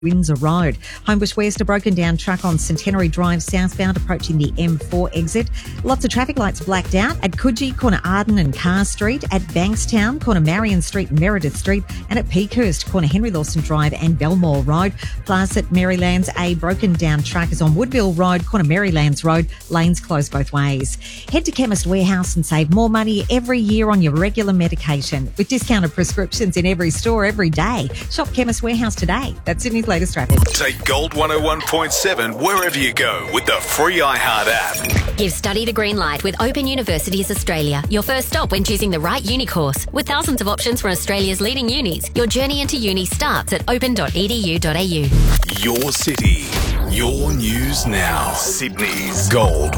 Windsor Road. Homebush West, a broken down truck on Centenary Drive southbound approaching the M4 exit. Lots of traffic lights blacked out at Coogee, corner Arden and Carr Street, at Bankstown, corner Marion Street and Meredith Street, and at Peakhurst, corner Henry Lawson Drive and Belmore Road. Plus at Marylands, a broken down truck is on Woodville Road, corner Marylands Road, lanes closed both ways. Head to Chemist Warehouse and save more money every year on your regular medication with discounted prescriptions in every store every day. Shop Chemist Warehouse today. That's Sydney's latest traffic. Take Gold 101.7 wherever you go with the free iHeart app. Give study the green light with Open Universities Australia. Your first stop when choosing the right uni course. With thousands of options from Australia's leading unis, your journey into uni starts at open.edu.au. Your city, your news now. Sydney's Gold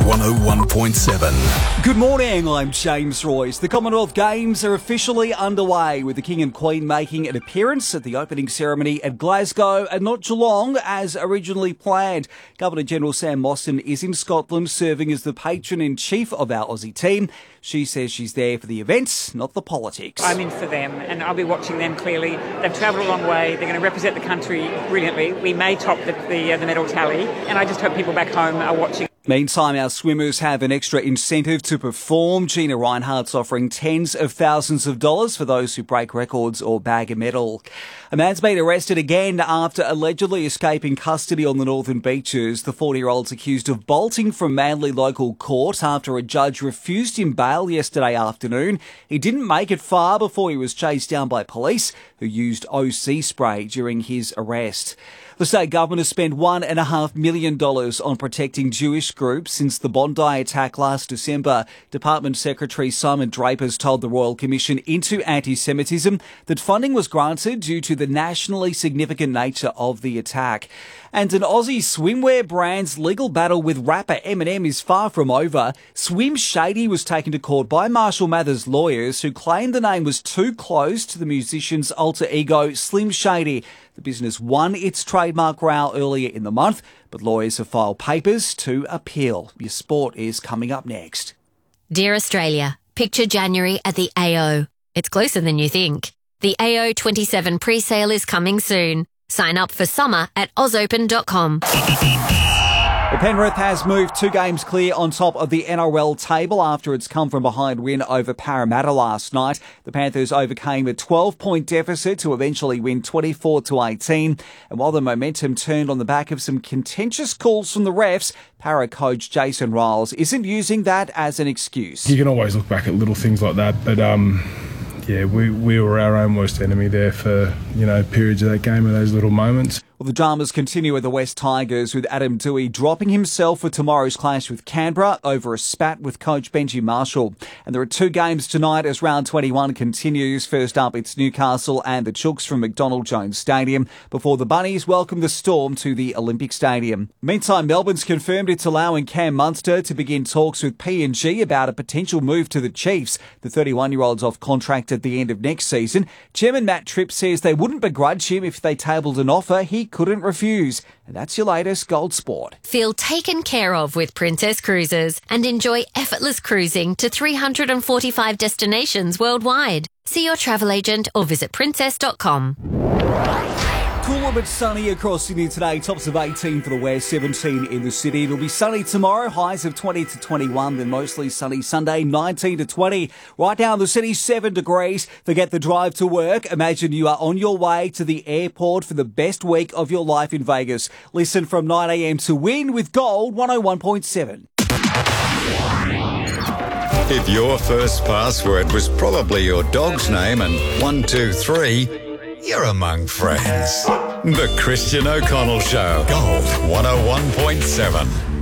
101.7. Good morning, I'm James Royce. The Commonwealth Games are officially underway with the King and Queen making an appearance at the opening ceremony at Glasgow and not Geelong as originally planned. Governor-General Sam Mostyn is in Scotland serving as the patron-in-chief of our Aussie team. She says she's there for the events, not the politics. I'm in for them and I'll be watching them clearly. They've travelled a long way. They're going to represent the country brilliantly. We may top the medal tally and I just hope people back home are watching. Meantime, our swimmers have an extra incentive to perform. Gina Reinhardt's offering tens of thousands of dollars for those who break records or bag a medal. A man's been arrested again after allegedly escaping custody on the Northern Beaches. The 40-year-old's accused of bolting from Manly local court after a judge refused him bail yesterday afternoon. He didn't make it far before he was chased down by police who used OC spray during his arrest. The state government has spent $1.5 million on protecting Jewish groups since the Bondi attack last December. Department Secretary Simon Draper's told the Royal Commission into Anti-Semitism that funding was granted due to the nationally significant nature of the attack. And an Aussie swimwear brand's legal battle with rapper Eminem is far from over. Swim Shady was taken to court by Marshall Mathers lawyers who claimed the name was too close to the musician's alter ego Slim Shady. The business won its trademark row earlier in the month, but lawyers have filed papers to appeal. Your sport is coming up next. Dear Australia, picture January at the AO. It's closer than you think. The AO 27 pre-sale is coming soon. Sign up for summer at ausopen.com. Well, Penrith has moved 2 games clear on top of the NRL table after its come-from-behind win over Parramatta last night. The Panthers overcame a 12-point deficit to eventually win 24-18. And while the momentum turned on the back of some contentious calls from the refs, Para coach Jason Riles isn't using that as an excuse. You can always look back at little things like that, but yeah, we were our own worst enemy there for, periods of that game and those little moments. Well, the dramas continue with the West Tigers, with Adam Doueihi dropping himself for tomorrow's clash with Canberra over a spat with coach Benji Marshall. And there are 2 games tonight as round 21 continues. First up, it's Newcastle and the Chooks from McDonald Jones Stadium before the Bunnies welcome the Storm to the Olympic Stadium. Meantime, Melbourne's confirmed it's allowing Cam Munster to begin talks with PNG about a potential move to the Chiefs. The 31-year-old's off contract at the end of next season. Chairman Matt Tripp says they wouldn't begrudge him if they tabled an offer he couldn't refuse. And that's your latest Gold Sport. Feel taken care of with Princess Cruises and enjoy effortless cruising to 345 destinations worldwide. See your travel agent or visit princess.com. Cooler but sunny across Sydney today. Tops of 18 for the west, 17 in the city. It'll be sunny tomorrow, highs of 20 to 21, then mostly sunny Sunday, 19 to 20. Right now in the city, 7 degrees. Forget the drive to work. Imagine you are on your way to the airport for the best week of your life in Vegas. Listen from 9 a.m. to Win with Gold 101.7. If your first password was probably your dog's name and 123, you're among friends. The Christian O'Connell Show. Gold 101.7.